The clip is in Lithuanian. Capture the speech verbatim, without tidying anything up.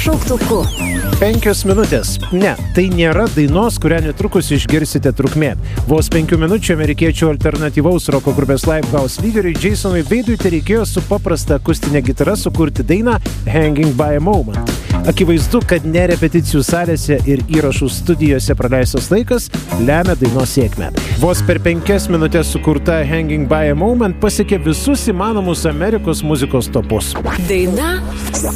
šauktuku. Penkios minutės. Ne, tai nėra dainos, kurią netrukus išgirsite trukmė. Vos penkių minučių amerikiečių alternatyvaus roko grupės Lifehouse lyderiui Jasonui Veidui tai reikėjo su paprasta akustinė gitara sukurti dainą Hanging by a Moment. Akivaizdu, kad ne repeticijų salėse ir įrašų studijose praleistas laikas lemia dainos sėkmę. Vos per penkias minutės sukurta Hanging by a Moment pasiekė visus įmanomus Amerikos muzikos topus. Daina